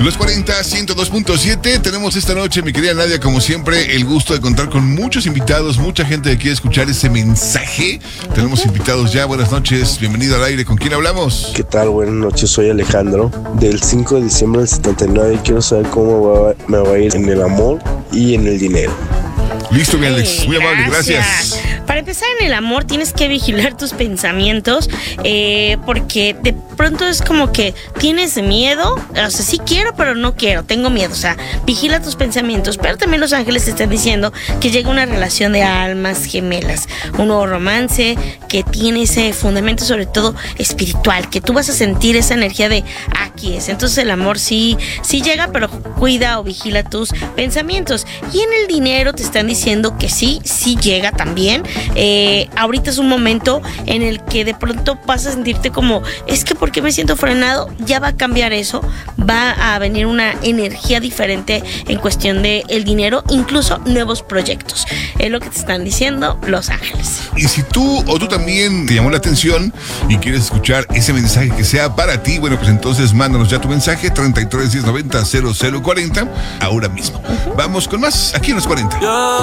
Los 40, 102.7. Tenemos esta noche, mi querida Nadia, como siempre, el gusto de contar con muchos invitados, mucha gente que quiere escuchar ese mensaje. Tenemos invitados ya. Buenas noches, bienvenido al aire. ¿Con quién hablamos? ¿Qué tal? Buenas noches, soy Alejandro. Del 5 de diciembre del 79 quiero saber cómo me va a ir en el amor y en el dinero. Listo, mi Alex. Muy amable, gracias. Para empezar, en el amor tienes que vigilar tus pensamientos, porque de pronto es como que tienes miedo, o sea, sí quiero, pero no quiero, tengo miedo, o sea, vigila tus pensamientos, pero también los ángeles te están diciendo que llega una relación de almas gemelas, un nuevo romance que tiene ese fundamento sobre todo espiritual, que tú vas a sentir esa energía de aquí es. Entonces el amor sí llega, pero cuida o vigila tus pensamientos. Y en el dinero te están diciendo que sí llega también. Ahorita es un momento en el que de pronto vas a sentirte como, es que ¿por qué me siento frenado? Ya va a cambiar eso, va a venir una energía diferente en cuestión de el dinero, incluso nuevos proyectos. Es lo que te están diciendo los ángeles. Y si tú o tú también te llamó la atención y quieres escuchar ese mensaje que sea para ti, bueno, pues entonces mándanos ya tu mensaje, 33 10 90 0040, ahora mismo. Vamos con más, aquí en los 40.